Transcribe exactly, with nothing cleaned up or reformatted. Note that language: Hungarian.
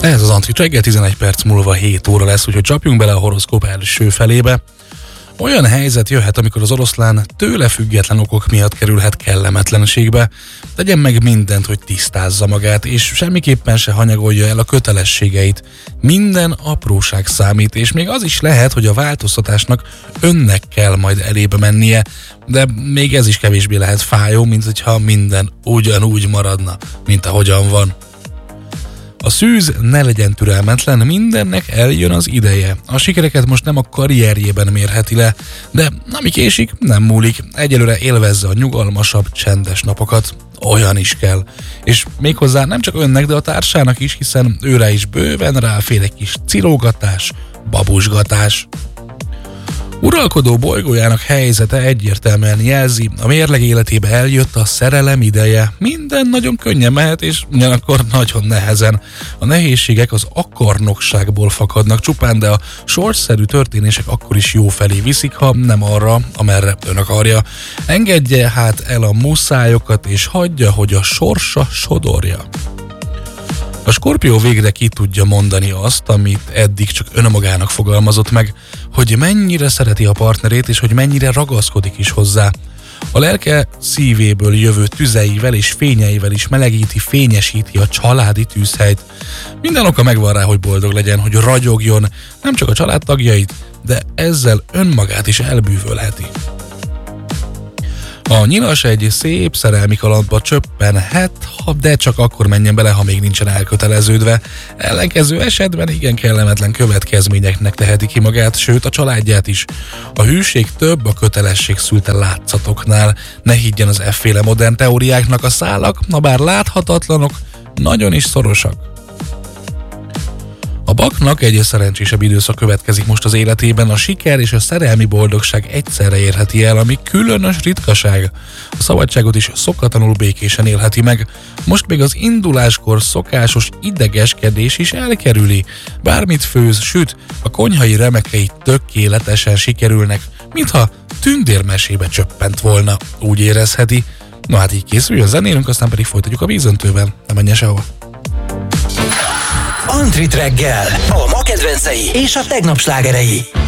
Ez az Antrit reggel, tizenegy perc múlva hét óra lesz, úgyhogy csapjunk bele a horoszkóp első felébe. Olyan helyzet jöhet, amikor az oroszlán tőle független okok miatt kerülhet kellemetlenségbe. Tegyen meg mindent, hogy tisztázza magát, és semmiképpen se hanyagolja el a kötelességeit. Minden apróság számít, és még az is lehet, hogy a változtatásnak önnek kell majd elébe mennie, de még ez is kevésbé lehet fájó, mint hogyha minden ugyanúgy maradna, mint ahogyan van. A szűz ne legyen türelmetlen, mindennek eljön az ideje. A sikereket most nem a karrierjében mérheti le, de ami késik, nem múlik. Egyelőre élvezze a nyugalmasabb, csendes napokat. Olyan is kell. És méghozzá nem csak önnek, de a társának is, hiszen őre is bőven ráfér egy kis cilógatás, babusgatás. Uralkodó bolygójának helyzete egyértelműen jelzi, a mérleg életébe eljött a szerelem ideje. Minden nagyon könnyen mehet, és ugyanakkor nagyon nehezen. A nehézségek az akarnokságból fakadnak csupán, de a sorsszerű történések akkor is jó felé viszik, ha nem arra, amerre ön akarja. Engedje hát el a muszályokat, és hagyja, hogy a sorsa sodorja. A Skorpió végre ki tudja mondani azt, amit eddig csak önmagának fogalmazott meg, hogy mennyire szereti a partnerét, és hogy mennyire ragaszkodik is hozzá. A lelke szívéből jövő tüzeivel és fényeivel is melegíti, fényesíti a családi tűzhelyt. Minden oka megvan rá, hogy boldog legyen, hogy ragyogjon, nem csak a családtagjait, de ezzel önmagát is elbűvölheti. A nyilas egy szép szerelmi kalandba csöppenhet, de csak akkor menjen bele, ha még nincsen elköteleződve. Ellenkező esetben igen kellemetlen következményeknek teheti ki magát, sőt a családját is. A hűség több a kötelesség szülte látszatoknál. Ne higgyen az efféle modern teóriáknak, a szálak, ha bár láthatatlanok, nagyon is szorosak. A Baknak egy szerencsésebb időszak következik most az életében, a siker és a szerelmi boldogság egyszerre érheti el, ami különös ritkaság. A szabadságot is szokatlanul békésen élheti meg. Most még az induláskor szokásos idegeskedés is elkerüli. Bármit főz, süt, a konyhai remekei tökéletesen sikerülnek, mintha tündérmesébe csöppent volna, úgy érezheti. Na hát így készüljön, zenélünk, aztán pedig folytatjuk a vízöntővel. Nem menjen sehova. Antrit reggel, a ma kedvencei és a tegnap slágerei.